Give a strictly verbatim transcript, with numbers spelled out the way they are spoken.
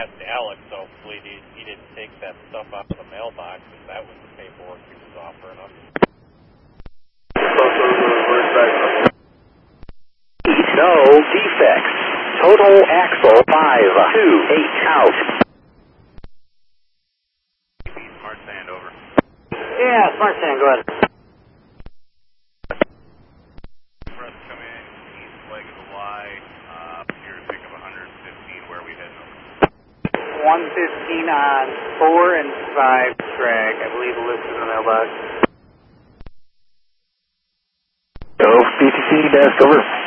asked Alex, hopefully he, he didn't take that stuff out of the mailbox, because that was the paperwork he was offering us. No defects. Total axle five two eight out. Smart Sand, over. Yeah, Smart Sand, go ahead. Press come in, east leg of the Y, uh, up here to pick up one fifteen, where are we heading over? one fifteen on four and five track. I believe the list is in the mailbox. Go, B T C desk, over.